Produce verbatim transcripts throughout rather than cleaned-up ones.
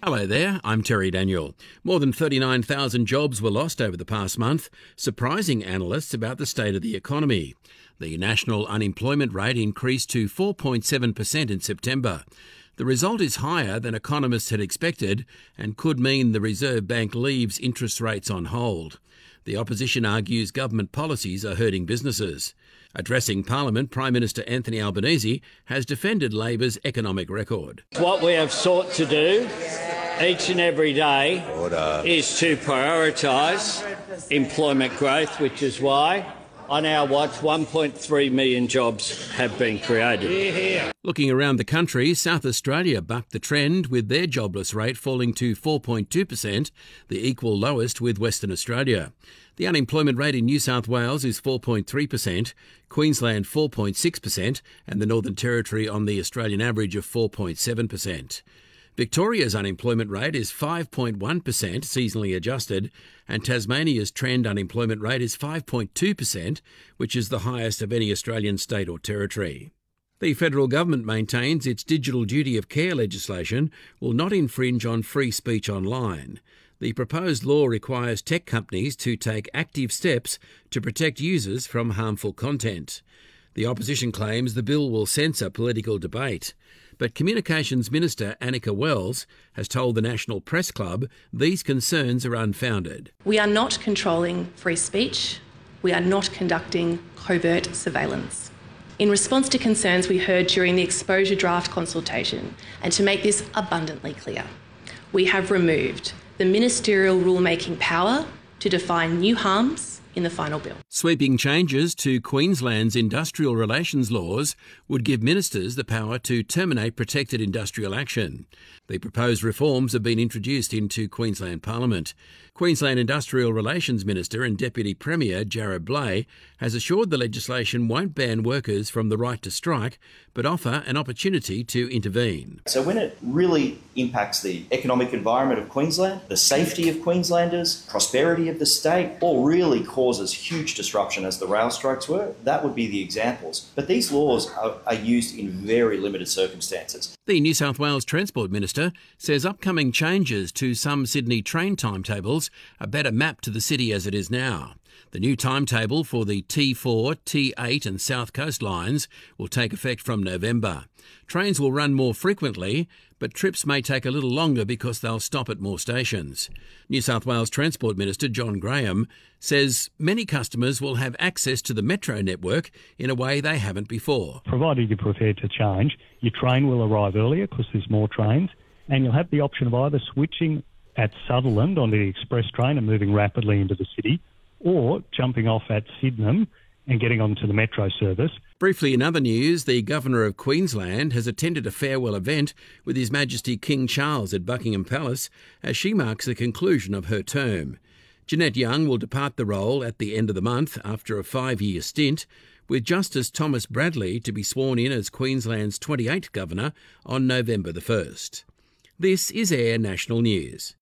Hello there, I'm Terry Daniel. More than thirty-nine thousand jobs were lost over the past month, surprising analysts about the state of the economy. The national unemployment rate increased to four point seven percent in September. The result is higher than economists had expected and could mean the Reserve Bank leaves interest rates on hold. The opposition argues government policies are hurting businesses. Addressing Parliament, Prime Minister Anthony Albanese has defended Labor's economic record. What we have sought to do each and every day Order. is to prioritise employment growth, which is why on our watch one point three million jobs have been created. Looking around the country, South Australia bucked the trend with their jobless rate falling to four point two percent, the equal lowest with Western Australia. The unemployment rate in New South Wales is four point three percent, Queensland four point six percent and the Northern Territory on the Australian average of four point seven percent. Victoria's unemployment rate is five point one percent seasonally adjusted and Tasmania's trend unemployment rate is five point two percent, which is the highest of any Australian state or territory. The federal government maintains its digital duty of care legislation will not infringe on free speech online. The proposed law requires tech companies to take active steps to protect users from harmful content. The opposition claims the bill will censor political debate. But Communications Minister Annika Wells has told the National Press Club these concerns are unfounded. We are not controlling free speech. We are not conducting covert surveillance. In response to concerns we heard during the exposure draft consultation, and to make this abundantly clear, we have removed the ministerial rulemaking power to define new harms in the final bill. Sweeping changes to Queensland's industrial relations laws would give ministers the power to terminate protected industrial action. The proposed reforms have been introduced into Queensland Parliament. Queensland Industrial Relations Minister and Deputy Premier Jarrod Bleij has assured the legislation won't ban workers from the right to strike, but offer an opportunity to intervene. So when it really impacts the economic environment of Queensland, the safety of Queenslanders, prosperity of the state, or really causes huge disruption as the rail strikes were, that would be the examples. But these laws are, are used in very limited circumstances. The New South Wales Transport Minister says upcoming changes to some Sydney train timetables are better mapped to the city as it is now. The new timetable for the T four, T eight and South Coast lines will take effect from November. Trains will run more frequently, but trips may take a little longer because they'll stop at more stations. New South Wales Transport Minister John Graham says many customers will have access to the metro network in a way they haven't before. Provided you're prepared to change, your train will arrive earlier because there's more trains, and you'll have the option of either switching at Sutherland on the express train and moving rapidly into the city, or jumping off at Sydenham and getting onto the metro service. Briefly, in other news, the Governor of Queensland has attended a farewell event with His Majesty King Charles at Buckingham Palace as she marks the conclusion of her term. Jeanette Young will depart the role at the end of the month after a five-year stint, with Justice Thomas Bradley to be sworn in as Queensland's twenty-eighth Governor on November the first. This is Air National News.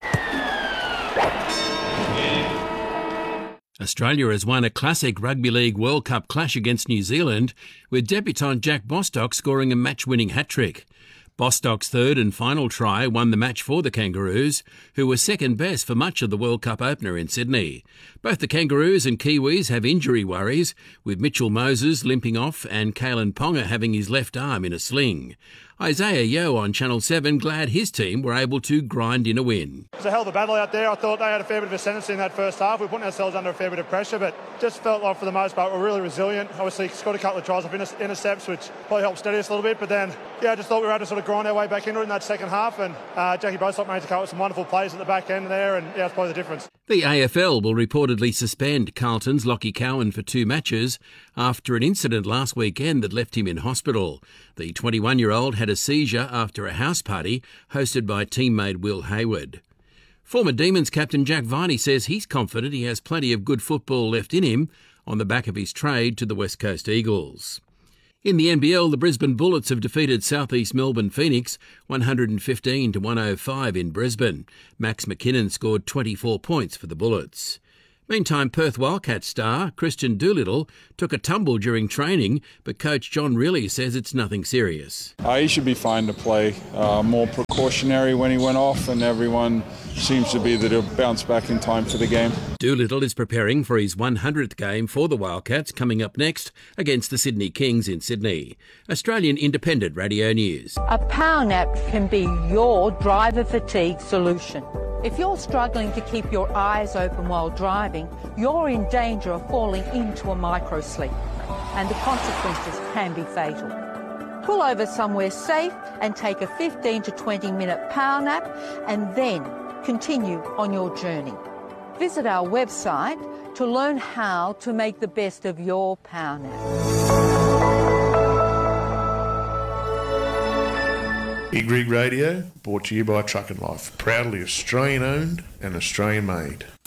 Australia has won a classic Rugby League World Cup clash against New Zealand, with debutant Jack Bostock scoring a match-winning hat-trick. Bostock's third and final try won the match for the Kangaroos, who were second best for much of the World Cup opener in Sydney. Both the Kangaroos and Kiwis have injury worries, with Mitchell Moses limping off and Kalen Ponga having his left arm in a sling. Isaiah Yeo on Channel seven glad his team were able to grind in a win. It was a hell of a battle out there. I thought they had a fair bit of ascendancy in that first half. We were putting ourselves under a fair bit of pressure, but just felt like for the most part we're really resilient. Obviously scored a couple of tries off intercepts, which probably helped steady us a little bit, but then yeah, I just thought we were able to sort of grind our way back into it in that second half, and uh, Jackie Bostock managed to come up with some wonderful plays at the back end there, and yeah, that's probably the difference. The A F L will reportedly suspend Carlton's Lockie Cowan for two matches after an incident last weekend that left him in hospital. The twenty-one-year-old had a seizure after a house party hosted by teammate Will Hayward. Former Demons captain Jack Viney says he's confident he has plenty of good football left in him on the back of his trade to the West Coast Eagles. In the N B L, the Brisbane Bullets have defeated South East Melbourne Phoenix one hundred fifteen to one oh five in Brisbane. Max McKinnon scored twenty-four points for the Bullets. Meantime, Perth Wildcats star Christian Doolittle took a tumble during training, but coach John Rillie says it's nothing serious. Uh, he should be fine to play. Uh, more precautionary when he went off, and everyone seems to be that he'll bounce back in time for the game. Doolittle is preparing for his one hundredth game for the Wildcats coming up next against the Sydney Kings in Sydney. Australian Independent Radio News. A power nap can be your driver fatigue solution. If you're struggling to keep your eyes open while driving, you're in danger of falling into a microsleep, and the consequences can be fatal. Pull over somewhere safe and take a fifteen to twenty minute power nap, and then continue on your journey. Visit our website to learn how to make the best of your power nap. Big Rig Radio, brought to you by Truck and Life. Proudly Australian owned and Australian made.